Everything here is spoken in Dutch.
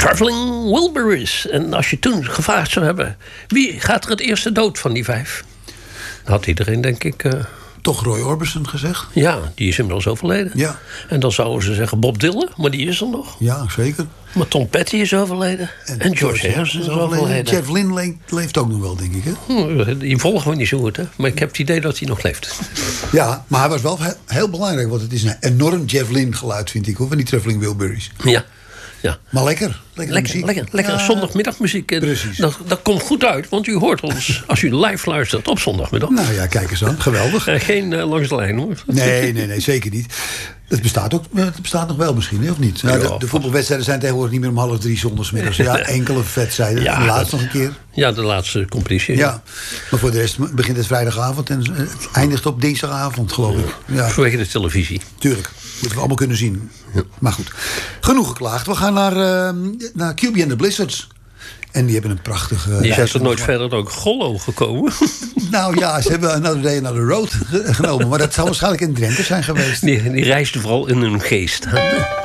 Traveling Wilburys. En als je toen gevraagd zou hebben... wie gaat er het eerste dood van die 5? Dan had iedereen, denk ik... Toch Roy Orbison gezegd? Ja, die is inmiddels overleden. Ja. En dan zouden ze zeggen Bob Dylan, maar die is er nog. Ja, zeker. Maar Tom Petty is overleden. En George Harrison is overleden. Jeff Lynne leeft ook nog wel, denk ik. Hè? Die volgen we niet zo goed, hè? Maar ik heb het idee dat hij nog leeft. Ja, maar hij was wel heel belangrijk. Want het is een enorm Jeff Lynne geluid, vind ik. Hoor, van die Traveling Wilburys. Ja. Ja. Maar lekker muziek. Lekker Ja. Zondagmiddagmuziek. Precies. Dat komt goed uit, want u hoort ons als u live luistert op zondagmiddag. Nou ja, kijk eens aan. Geweldig. Geen langs de lijn, hoor. Nee, zeker niet. Het bestaat nog wel misschien, hè, of niet? Ja, de voetbalwedstrijden zijn tegenwoordig niet meer om 2:30 zondagsmiddags. Ja, enkele wedstrijden. Ja, de laatste nog een keer. Ja, de laatste competitie. Ja, maar voor de rest begint het vrijdagavond en het eindigt op dinsdagavond, geloof ik. Ja. Vanwege de televisie. Tuurlijk, moeten we allemaal kunnen zien. Ja. Maar goed, genoeg geklaagd. We gaan naar QB and the Blizzards. En die hebben een prachtige... Die zijn tot nooit verder dan Gollo gekomen. Nou ja, ze hebben Another Day, Another Road genomen. Maar dat zou waarschijnlijk in Drenthe zijn geweest. Die reisden vooral in hun geest.